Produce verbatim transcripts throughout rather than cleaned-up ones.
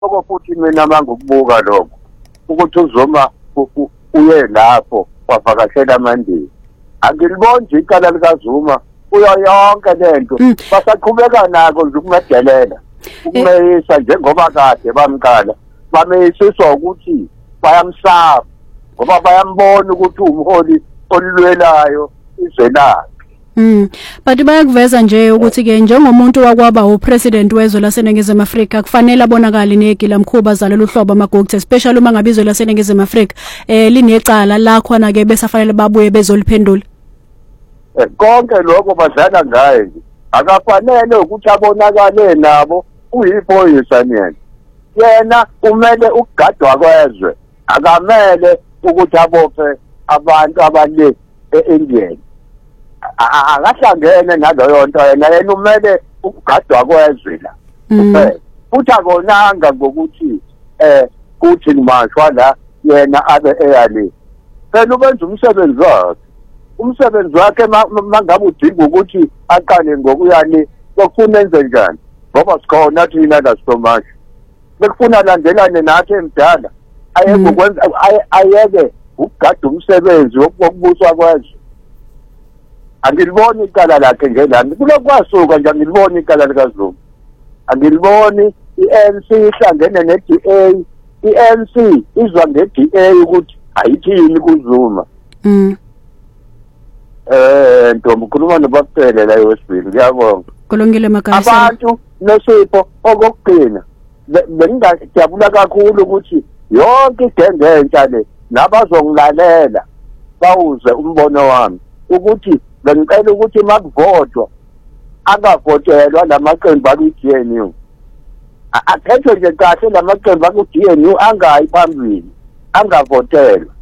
Lokho futhi mina mangokubuka lokho ukuthi uZuma uye lapho wavakashela amandini. Angiliboni nje icala likaZuma kuyo yonke lento basaqhubeka nako nje ukumedelela ukumeyisa njengoba kade bamqala bameyisiswa ukuthi bayamsaba ngoba bayambona ukuthi umholi olulwelayo izwe lakhe. Mm but bayakuveza nje ukuthi ke njengomuntu wakwaba upresident wezwe laseNingizimu Afrika kufanele abonakala negila mkhuba zalolu hlobo amaGupta especially uma ngabizwe laseNingizimu Afrika eh linecala la khona ke besafanele babuye bezoliphendula. Konke lokho badlala ngaye nje akafanele ukuthi abonakale nabo uyiphoyisa yena yena umele ukugadwa kwezwe akamele ukuthi abophe abantu abale eIndian akahlangene naloyo nto yena yena umele ukugadwa kwezwe la futhi akonanga ngokuthi eh kuthi mashwa la yena abe eyali phela ubenza umsebenzi wakhe umsebenzi wakhe mangabe udinga ukuthi aqale ngokuyani kokufuna enze njani ngoba sikhona thina la sitomashi bekufuna landelane nathi emdala ayeke ukwenza ayeke ukugada umsebenzi wokubuswa kwezwe. Angiliboni icala lakhe ngelami kulokwasuka nje angiliboni icala likaZuma angiliboni iANC ihlangene neD A iANC izwa ngeD A ukuthi ayithini kuZuma. Mm eh ntombi ukhuluma nobaphele la yosibili ngiyabonga kulungile makayisa abantu nesipho okugcina bengijabula kakhulu ukuthi yonke igenge entsha le nabazongilalela bawuze umbono wami ukuthi bengicela ukuthi makuvotwa angavotelwa lamaqembu aku-D N U akhethwe nje kahle lamaqembu aku-D N U angayi phambili angavotelwa.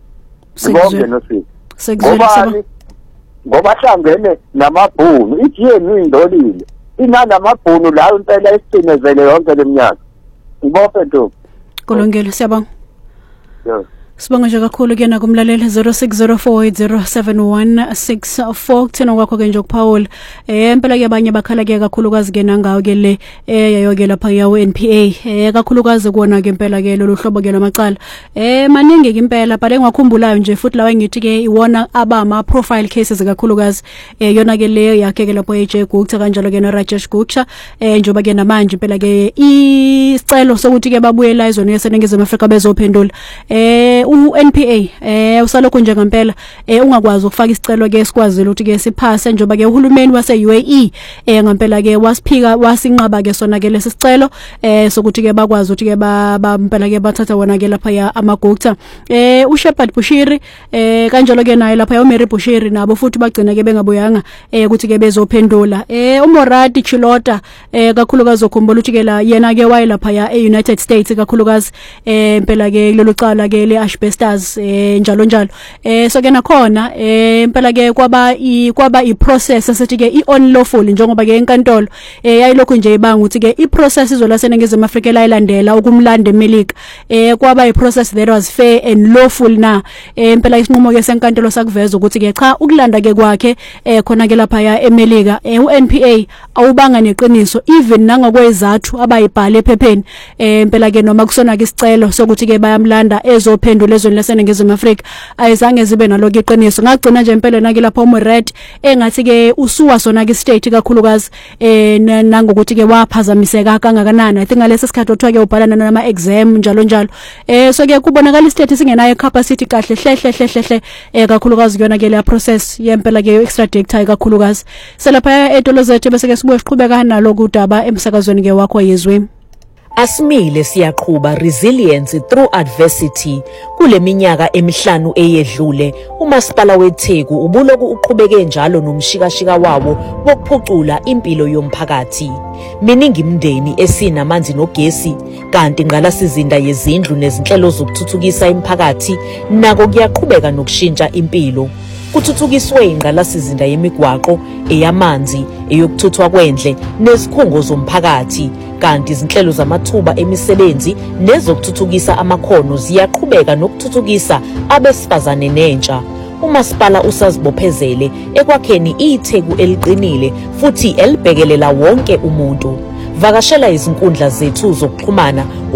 Sibonke nosipho sekuzwile ngoba hlangene namabhunu iD N U indolile inanamabhunu la impela isicinezele yonke leminyaka ngibophe ntombi kulungile siyabonga. Yeah. Sibonga nje kakhulu kena kumlaleli zero six zero four eight zero seven one six four kuthena kwakho ke nje kuPaul eh impela ke abanye bakhala ke kakhulukazi ke nangawo ke le eh yayoke lapha yawo N P A eh kakhulukazi kuona ke impela ke lolu hlobo ke lamacala eh maningi ke impela but engakhumbulayo nje futhi lawa ngithi ke iwona abama profile cases kakhulukazi eh yona ke le yakhe ke lapho eJ Gupta kanjalo ke no Rajesh Gupta eh njoba ke namanje impela ke isicelo sokuthi ke babuyela izweni yaseNingizimu Afrika bezophendula eh u-N P A eh usalokho nje ngempela eh ungakwazi ukufaka isicelo ke sikwazile ukuthi ke siphase njoba ke uhulumeni wase-U A E eh ngempela ke wasiphika wasinqaba ke sona ke lesicelo eh sokuthi ke bakwazi ukuthi ke bampela ke bathatha wona ke lapha ya amaGupta eh uShepard Bushiri eh kanjalo ke naye lapha uMary Bushiri nabo futhi bagcina ke bengabuyanga eh ukuthi ke bezophendula eh uMorati Chilota eh kakhulukazi ukhumbula ukuthi ke la yena ke waye lapha ya eUnited States kakhulukazi eh impela ke lelo cala ke le asbestos eh njalo njalo eh so ke nakhona eh impela ke kwaba i kwaba i process esithi ke i unlawful njengoba ke enkantolo eh yayilokho nje ibanga ukuthi ke i process izola seNingizimu Afrika layilandela ukumlanda eMelika eh kwaba i process that was fair and lawful na eh impela isinqumo ke senkantolo sakuveza ukuthi ke cha ukulanda ke kwakhe eh khona ke lapha ya eMelika eh uN P A awubanga neqiniso even nangakwezathu abayibhale ephepheni eh impela ke noma kusona ke isicelo sokuthi ke bayamlanda ezophendula ezweni laseNingizimu Afrika ayizange zibe naloko iqiniso ngagcina nje impela nake lapha uMoret engathi ke usuwa sona ke state kakhulukazi eh nangokuthi ke waphazamiseka kangakanani I think ngalesi sikhathi othiwa ke ubhalana nama exam njalo njalo eh so ke kubonakala istate singenayo capacity kahle hlehle hlehle hle eh kakhulukazi kuyona ke le process yempela ke extradict kakhulukazi selapha etolo zethu bese ke sibuye siqhubeka nalo kudaba emsakazweni ke wakho yezwe. Asimile siyaqhuba resilience through adversity. Kule minyaka emihlanu eyedlule, uMasipala weTheku ubuloku uqhubeke njalo nomshikashika wawo wokuphucula impilo yomphakathi. Miningi imindeni esinamanzi nogesi, kanti ngqalasizinda yezindlu nezinhlelo zokuthuthukisa imiphakathi nako kuyaqhubeka nokushintsha impilo. Kuthuthukiswe ingqalasizinda yemigwaqo, eyamanzi, eyokuthuthwa kwendle nezikhungo zomphakathi. Kanti izinhlelo zamathuba emisebenzi nezokuthuthukisa amakhono ziyaqhubeka nokuthuthukisa abesifazane nentsha. uMasipala usazibophezele ekwakheni iTheku eliqinile futhi elibhekelela wonke umuntu. vakashela izinkundla zethu zokuxhumana